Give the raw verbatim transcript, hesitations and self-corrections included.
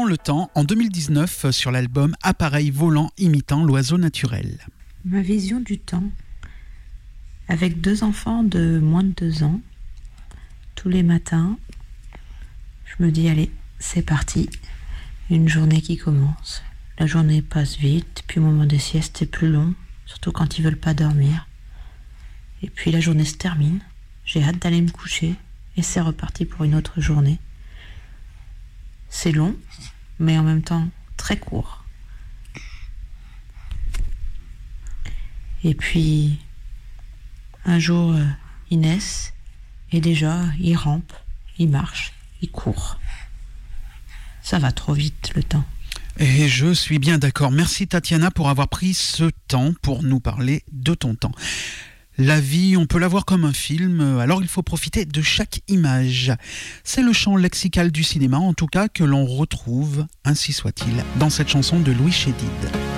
le temps en deux mille dix-neuf sur l'album Appareil volant imitant l'oiseau naturel. Ma vision du temps. Avec deux enfants de moins de deux ans, tous les matins, je me dis allez, c'est parti, une journée qui commence. La journée passe vite, puis au moment des siestes c'est plus long, surtout quand ils veulent pas dormir. Et puis la journée se termine, j'ai hâte d'aller me coucher et c'est reparti pour une autre journée. C'est long, mais en même temps très court. Et puis un jour, euh, ils naissent et déjà ils rampent, ils marchent, ils courent. Ça va trop vite le temps. Et je suis bien d'accord. Merci Tatiana pour avoir pris ce temps pour nous parler de ton temps. La vie, on peut la voir comme un film, alors il faut profiter de chaque image. C'est le champ lexical du cinéma, en tout cas, que l'on retrouve, ainsi soit-il, dans cette chanson de Louis Chédid.